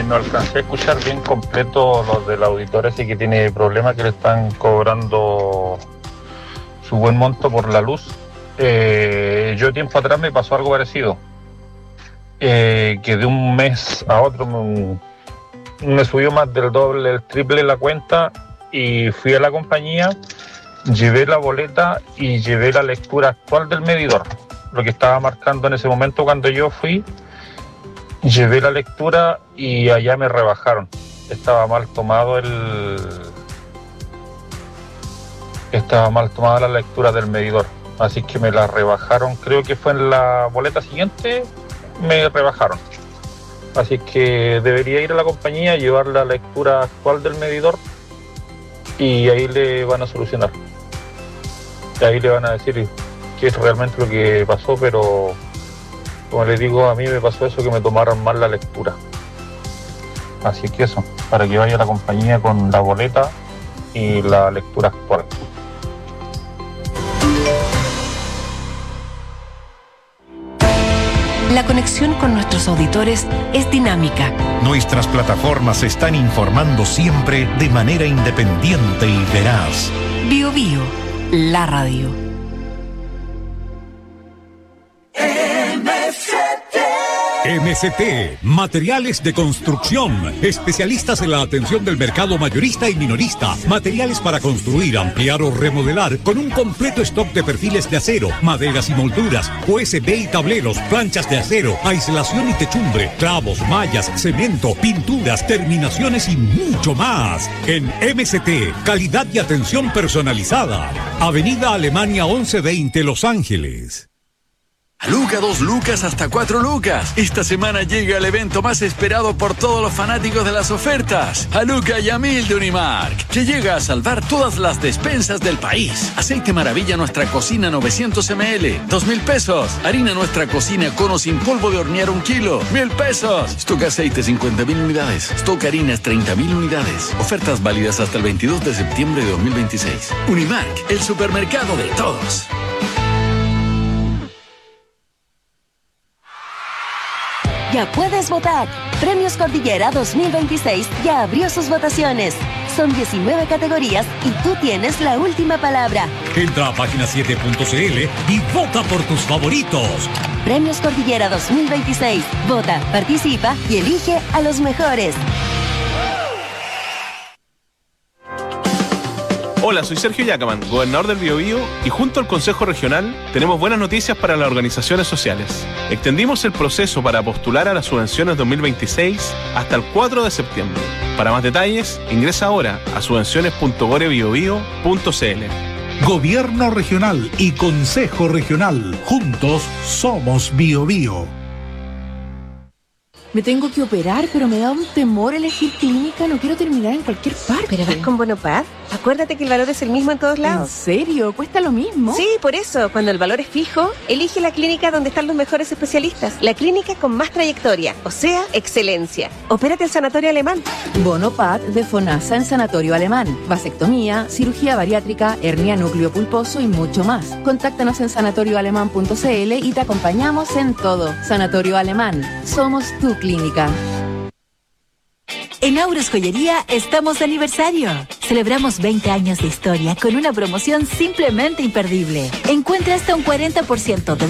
no alcancé a escuchar bien completo los del auditor ese que tiene problemas, que le están cobrando su buen monto por la luz. Yo tiempo atrás me pasó algo parecido, que de un mes a otro me subió más del doble, el triple la cuenta, y fui a la compañía, llevé la boleta y llevé la lectura actual del medidor, lo que estaba marcando en ese momento cuando yo fui. Llevé la lectura y allá me rebajaron. Estaba mal tomada la lectura del medidor. Así que me la rebajaron. Creo que fue en la boleta siguiente, me rebajaron. Así que debería ir a la compañía, llevar la lectura actual del medidor y ahí le van a solucionar. Y ahí le van a decir qué es realmente lo que pasó, pero como les digo, a mí me pasó eso, que me tomaron mal la lectura. Así que eso, para que vaya a la compañía con la boleta y la lectura actual. La conexión con nuestros auditores es dinámica. Nuestras plataformas están informando siempre de manera independiente y veraz. Bio Bio, la radio. MCT, materiales de construcción, especialistas en la atención del mercado mayorista y minorista, materiales para construir, ampliar o remodelar, con un completo stock de perfiles de acero, maderas y molduras, USB y tableros, planchas de acero, aislación y techumbre, clavos, mallas, cemento, pinturas, terminaciones y mucho más. En MCT, calidad y atención personalizada. Avenida Alemania 1120, Los Ángeles. Luca, 2 lucas hasta 4 lucas. Esta semana llega el evento más esperado por todos los fanáticos de las ofertas. Luca y a 1000 de Unimark, que llega a salvar todas las despensas del país. Aceite Maravilla Nuestra Cocina 900 ml, 2,000 pesos. Harina Nuestra Cocina Cono sin polvo de hornear 1 kilo, 1,000 pesos. Stock aceite 50,000 unidades. Stock harinas 30,000 unidades. Ofertas válidas hasta el 22 de septiembre de 2026. Unimark, el supermercado de todos. Ya puedes votar. Premios Cordillera 2026 ya abrió sus votaciones. Son 19 categorías y tú tienes la última palabra. Entra a página7.cl y vota por tus favoritos. Premios Cordillera 2026. Vota, participa y elige a los mejores. Hola, soy Sergio Yacaman, gobernador del Biobío, y junto al Consejo Regional tenemos buenas noticias para las organizaciones sociales. Extendimos el proceso para postular a las subvenciones 2026 hasta el 4 de septiembre. Para más detalles, ingresa ahora a subvenciones.gorebiobío.cl. Gobierno Regional y Consejo Regional. Juntos somos Biobío. Me tengo que operar, pero me da un temor elegir clínica. No quiero terminar en cualquier parte. ¿Pero vas con Bonopad? Acuérdate que el valor es el mismo en todos lados. ¿En serio? ¿Cuesta lo mismo? Sí, por eso. Cuando el valor es fijo, elige la clínica donde están los mejores especialistas. La clínica con más trayectoria, o sea, excelencia. Opérate en Sanatorio Alemán. Bonopad de FONASA en Sanatorio Alemán. Vasectomía, cirugía bariátrica, hernia núcleo pulposo y mucho más. Contáctanos en sanatorioalemán.cl y te acompañamos en todo. Sanatorio Alemán. Somos tu clínica. En Auros Joyería estamos de aniversario. Celebramos 20 años de historia con una promoción simplemente imperdible. Encuentra hasta un 40% de